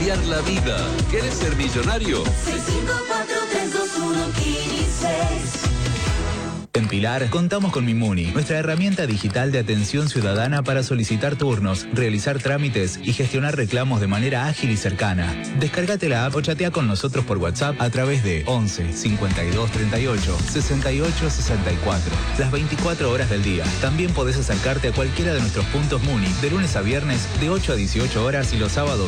cambiar la vida. ¿Querés ser millonario? 654-321-15. En Pilar, contamos con Mimuni, nuestra herramienta digital de atención ciudadana para solicitar turnos, realizar trámites y gestionar reclamos de manera ágil y cercana. Descárgate la app o chatea con nosotros por WhatsApp a través de 11 52 38 68 64. Las 24 horas del día. También podés acercarte a cualquiera de nuestros puntos Muni, de lunes a viernes, de 8 a 18 horas y los sábados